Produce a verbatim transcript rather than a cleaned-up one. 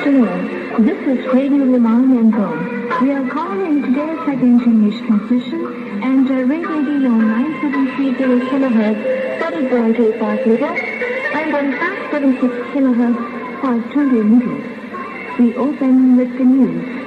afternoon. This is Radio Le Mans and Go. We are calling today's second English transmission and uh, Radio Dino nine seven three zero kilohertz, thirty point eight five meters, and on five seven six kilohertz, five twenty meters. We open with the news.